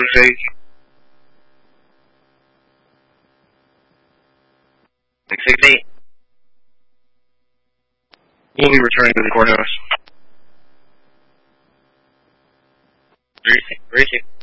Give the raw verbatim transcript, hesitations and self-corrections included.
six six eight. We'll be returning to the courthouse. Three six.